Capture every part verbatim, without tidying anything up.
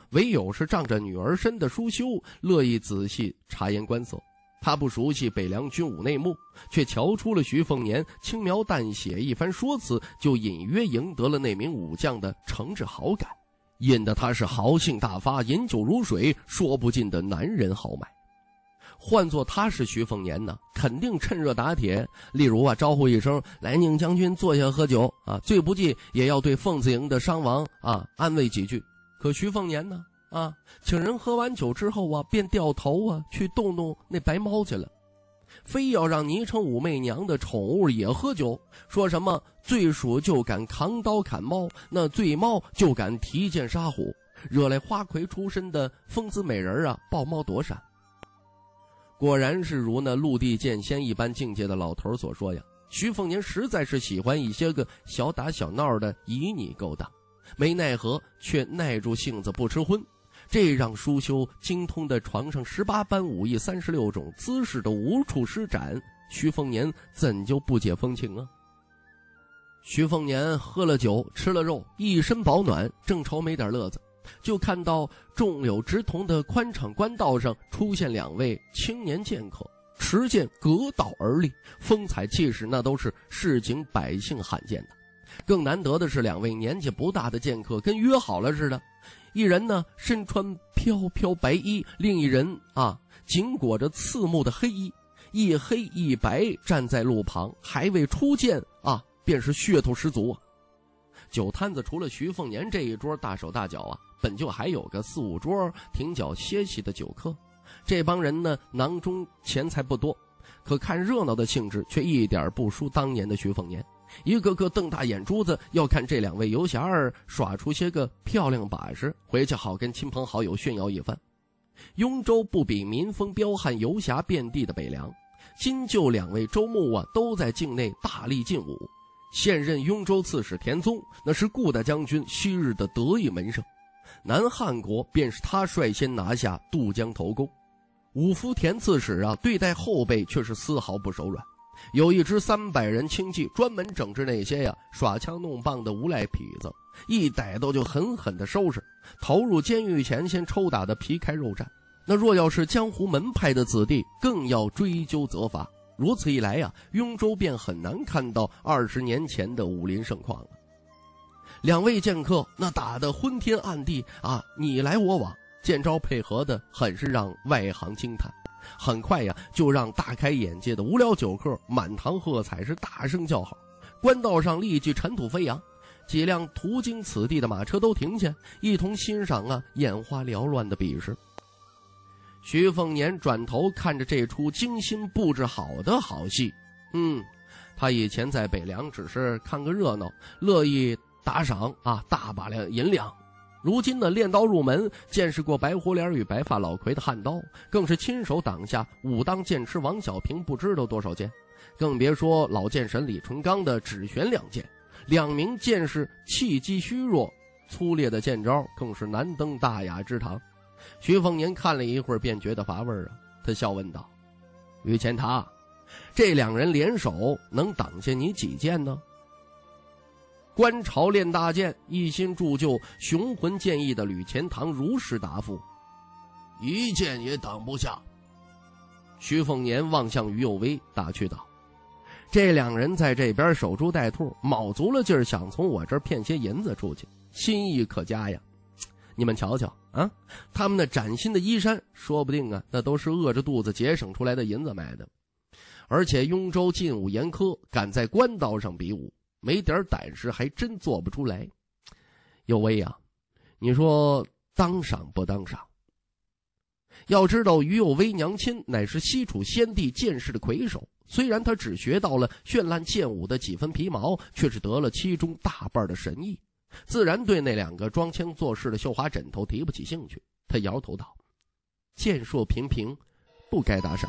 唯有是仗着女儿身的舒修乐意仔细察言观色。他不熟悉北凉军武内幕，却瞧出了徐凤年轻描淡写一番说辞，就隐约赢得了那名武将的诚挚好感，引得他是豪兴大发，饮酒如水，说不尽的男人豪迈。换做他是徐凤年呢，肯定趁热打铁，例如啊招呼一声来宁将军坐下喝酒啊，最不济也要对凤子营的伤亡啊安慰几句。可徐凤年呢啊，请人喝完酒之后啊，便掉头啊去动动那白猫去了，非要让昵称武媚娘的宠物也喝酒，说什么醉鼠就敢扛刀砍猫，那醉猫就敢提剑杀虎，惹来花魁出身的疯子美人啊抱猫躲闪。果然是如那陆地剑仙一般境界的老头所说呀，徐凤年实在是喜欢一些个小打小闹的旖旎勾当，没奈何却耐住性子不吃荤，这让舒修精通的床上十八般武艺三十六种姿势都无处施展，徐凤年怎就不解风情啊？徐凤年喝了酒吃了肉，一身饱暖，正愁没点乐子，就看到众柳直通的宽敞官道上出现两位青年剑客，持剑隔道而立，风采气势那都是市井百姓罕见的。更难得的是，两位年纪不大的剑客跟约好了似的，一人呢身穿飘飘白衣，另一人啊紧裹着刺目的黑衣，一黑一白站在路旁，还未出剑啊便是噱头十足啊。酒摊子除了徐凤年这一桌大手大脚啊，本就还有个四五桌停脚歇息的酒客。这帮人呢囊中钱财不多，可看热闹的兴致却一点不输当年的徐凤年，一个个瞪大眼珠子要看这两位游侠儿耍出些个漂亮把式，回去好跟亲朋好友炫耀一番。雍州不比民风彪悍游侠遍地的北凉，今就两位州牧啊都在境内大力进武。现任雍州刺史田宗那是顾大将军昔日的得意门生，南汉国便是他率先拿下渡江头功。五夫田刺史啊对待后辈却是丝毫不手软，有一支三百人轻骑专门整治那些呀耍枪弄棒的无赖痞子，一逮到就狠狠的收拾，投入监狱前先抽打的皮开肉绽。那若要是江湖门派的子弟，更要追究责罚。如此一来呀，雍州便很难看到二十年前的武林盛况了。两位剑客那打得昏天暗地啊，你来我往，剑招配合的很是让外行惊叹。很快呀，就让大开眼界的无聊酒客满堂喝彩，是大声叫好。官道上立即尘土飞扬，几辆途经此地的马车都停下，一同欣赏啊眼花缭乱的比试。徐凤年转头看着这出精心布置好的好戏，嗯，他以前在北凉只是看个热闹，乐意打赏啊大把的银两。如今呢，练刀入门，见识过白胡脸与白发老魁的悍刀，更是亲手挡下武当剑痴王小平不知道多少剑，更别说老剑神李淳罡的只悬两剑。两名剑士气机虚弱，粗劣的剑招更是难登大雅之堂。徐凤年看了一会儿，便觉得乏味啊，他笑问道：“于钱塔，这两人联手能挡下你几剑呢？”观潮练大剑，一心铸就雄浑剑意的吕钱塘如实答复：“ 一剑也挡不下。” 徐凤年望向于右威，打趣道：“这两人在这边守株待兔，卯足了劲儿想从我这儿骗些银子出去，心意可嘉呀。你们瞧瞧啊，他们那崭新的衣衫，说不定啊，那都是饿着肚子节省出来的银子买的。而且雍州禁武严苛，敢在官道上比武，没点胆识还真做不出来。有威呀，你说当赏不当赏？”要知道于有威娘亲乃是西楚先帝剑士的魁首，虽然他只学到了绚烂剑舞的几分皮毛，却是得了其中大半的神意，自然对那两个装腔作势的绣花枕头提不起兴趣。他摇头道：“剑硕平平，不该打赏。”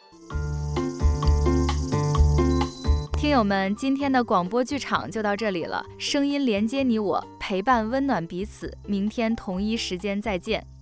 听友们，今天的广播剧场就到这里了，声音连接你我，陪伴温暖彼此，明天同一时间再见。